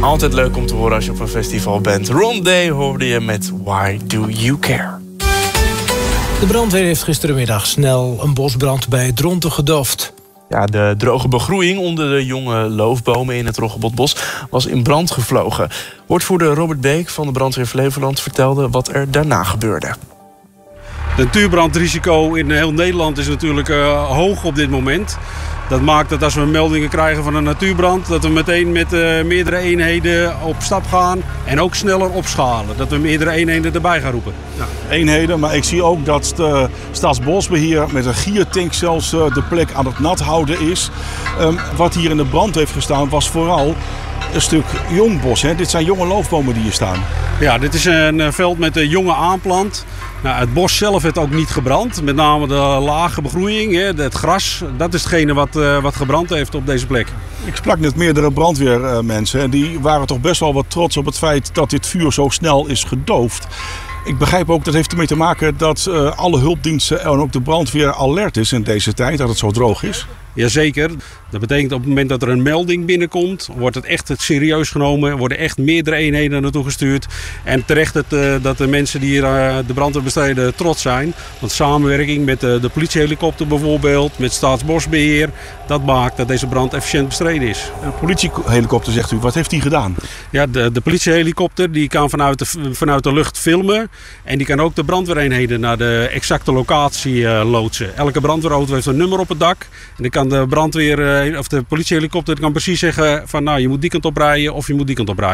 Altijd leuk om te horen als je op een festival bent. Rondé hoorde je met Why Do You Care. De brandweer heeft gisterenmiddag snel een bosbrand bij Dronten gedoofd. Ja, de droge begroeiing onder de jonge loofbomen in het Roggebotbos was in brand gevlogen. Woordvoerder Robert Beek van de Brandweer Flevoland vertelde wat er daarna gebeurde. Het natuurbrandrisico in heel Nederland is natuurlijk hoog op dit moment. Dat maakt dat als we meldingen krijgen van een natuurbrand, dat we meteen met meerdere eenheden op stap gaan en ook sneller opschalen. Dat we meerdere eenheden erbij gaan roepen. Ja, eenheden, maar ik zie ook dat de Staatsbosbeheer met een giertank zelfs de plek aan het nat houden is. Wat hier in de brand heeft gestaan was vooral een stuk jong bos. Hè? Dit zijn jonge loofbomen die hier staan. Ja, dit is een veld met een jonge aanplant. Nou, het bos zelf heeft ook niet gebrand. Met name de lage begroeiing, het gras. Dat is hetgene wat gebrand heeft op deze plek. Ik sprak net meerdere brandweermensen en die waren toch best wel wat trots op het feit dat dit vuur zo snel is gedoofd. Ik begrijp ook, dat heeft ermee te maken dat alle hulpdiensten en ook de brandweer alert is in deze tijd, dat het zo droog is. Jazeker. Dat betekent op het moment dat er een melding binnenkomt, wordt het echt serieus genomen. Worden echt meerdere eenheden naartoe gestuurd. En terecht dat de mensen die hier de brandweer bestrijden trots zijn. Want samenwerking met de politiehelikopter bijvoorbeeld, met Staatsbosbeheer, dat maakt dat deze brand efficiënt bestreden is. Een politiehelikopter, zegt u, wat heeft die gedaan? Ja, de politiehelikopter die kan vanuit de lucht filmen. En die kan ook de brandweereenheden naar de exacte locatie loodsen. Elke brandweerauto heeft een nummer op het dak. En dan kan de brandweer of de politiehelikopter kan precies zeggen van nou, je moet die kant op rijden of je moet die kant op rijden.